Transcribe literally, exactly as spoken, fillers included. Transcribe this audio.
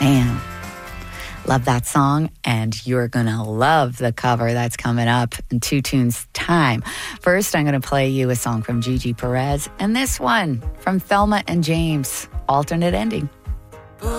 Man, love that song, and you're going to love the cover that's coming up in two tunes time. First, I'm going to play you a song from Gigi Perez, and this one from Thelma and James, Alternate Ending.